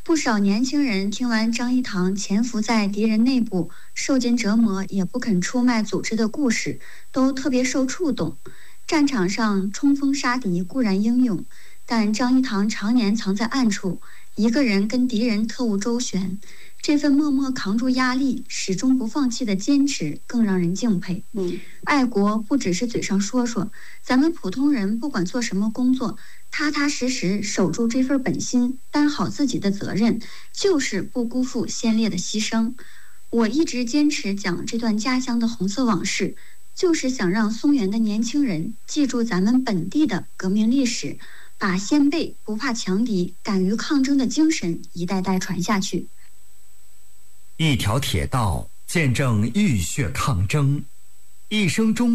不少年轻人听完张一堂潜伏在敌人内部、受尽折磨也不肯出卖组织的故事，都特别受触动。战场上冲锋杀敌固然英勇，但张一堂常年藏在暗处，一个人跟敌人特务周旋，这份默默扛住压力、始终不放弃的坚持更让人敬佩。爱国不只是嘴上说说，咱们普通人不管做什么工作，踏踏实实守住这份本心，担好自己的责任，就是不辜负先烈的牺牲。我一直坚持讲这段家乡的红色往事，就是想让松原的年轻人记住咱们本地的革命历史，把先辈不怕强敌、敢于抗争的精神一代代传下去。 一条铁道见证浴血抗争，一生中